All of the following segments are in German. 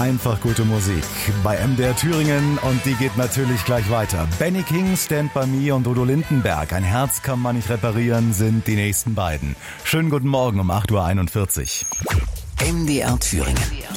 Einfach gute Musik bei MDR Thüringen und die geht natürlich gleich weiter. Benny King, Stand By Me und Udo Lindenberg, Ein Herz kann man nicht reparieren, sind die nächsten beiden. Schönen guten Morgen um 8.41 Uhr. MDR Thüringen.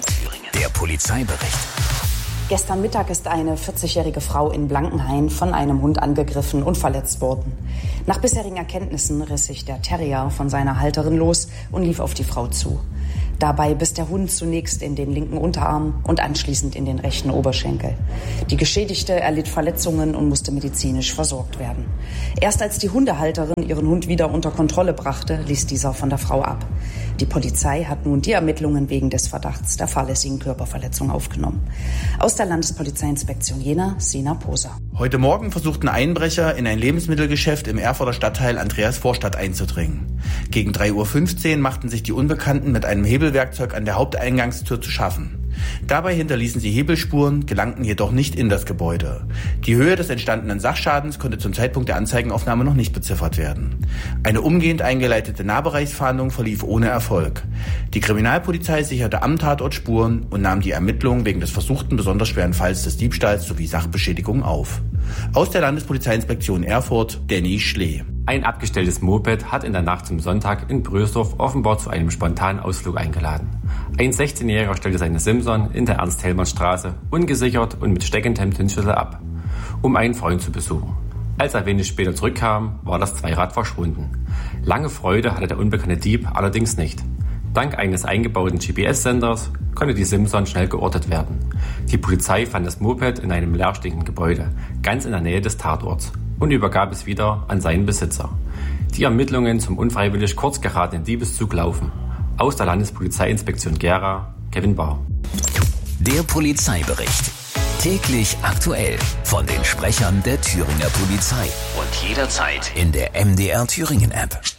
Der Polizeibericht. Gestern Mittag ist eine 40-jährige Frau in Blankenhain von einem Hund angegriffen und verletzt worden. Nach bisherigen Erkenntnissen riss sich der Terrier von seiner Halterin los und lief auf die Frau zu. Dabei biss der Hund zunächst in den linken Unterarm und anschließend in den rechten Oberschenkel. Die Geschädigte erlitt Verletzungen und musste medizinisch versorgt werden. Erst als die Hundehalterin ihren Hund wieder unter Kontrolle brachte, ließ dieser von der Frau ab. Die Polizei hat nun die Ermittlungen wegen des Verdachts der fahrlässigen Körperverletzung aufgenommen. Aus der Landespolizeiinspektion Jena, Sina Poser. Heute Morgen versuchten Einbrecher in ein Lebensmittelgeschäft im Erfurter Stadtteil Andreasvorstadt einzudringen. Gegen 3.15 Uhr machten sich die Unbekannten mit einem Hebelwerkzeug an der Haupteingangstür zu schaffen. Dabei hinterließen sie Hebelspuren, gelangten jedoch nicht in das Gebäude. Die Höhe des entstandenen Sachschadens konnte zum Zeitpunkt der Anzeigenaufnahme noch nicht beziffert werden. Eine umgehend eingeleitete Nahbereichsfahndung verlief ohne Erfolg. Die Kriminalpolizei sicherte am Tatort Spuren und nahm die Ermittlungen wegen des versuchten besonders schweren Falls des Diebstahls sowie Sachbeschädigung auf. Aus der Landespolizeiinspektion Erfurt, Danny Schlee. Ein abgestelltes Moped hat in der Nacht zum Sonntag in Brösdorf offenbar zu einem spontanen Ausflug eingeladen. Ein 16-Jähriger stellte seine Simson in der Ernst-Hellmann-Straße ungesichert und mit steckendem Zündschlüssel ab, um einen Freund zu besuchen. Als er wenig später zurückkam, war das Zweirad verschwunden. Lange Freude hatte der unbekannte Dieb allerdings nicht. Dank eines eingebauten GPS-Senders konnte die Simson schnell geortet werden. Die Polizei fand das Moped in einem leerstehenden Gebäude, ganz in der Nähe des Tatorts, und übergab es wieder an seinen Besitzer. Die Ermittlungen zum unfreiwillig kurz geratenen Diebeszug laufen. Aus der Landespolizeiinspektion Gera, Kevin Bahr. Der Polizeibericht. Täglich aktuell von den Sprechern der Thüringer Polizei. Und jederzeit in der MDR Thüringen App.